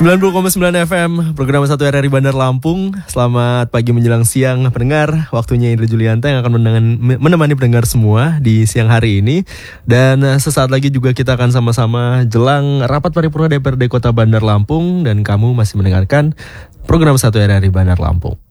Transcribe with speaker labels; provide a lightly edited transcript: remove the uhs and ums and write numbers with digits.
Speaker 1: 90,9 FM, program 1 RRI Bandar Lampung. Selamat pagi menjelang siang pendengar. Waktunya Indra Julianta yang akan menemani pendengar semua di siang hari ini. Dan sesaat lagi juga kita akan sama-sama jelang rapat paripurna DPRD Kota Bandar Lampung. Dan kamu masih mendengarkan program 1 RRI Bandar Lampung.